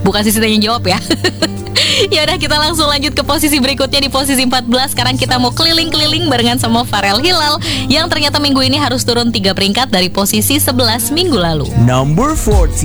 Bukan Sisi yang jawab ya. Ya udah, kita langsung lanjut ke posisi berikutnya. Di posisi 14 sekarang kita mau keliling-keliling barengan sama Farel Hilal, yang ternyata minggu ini harus turun 3 peringkat dari posisi 11 minggu lalu. Number 14.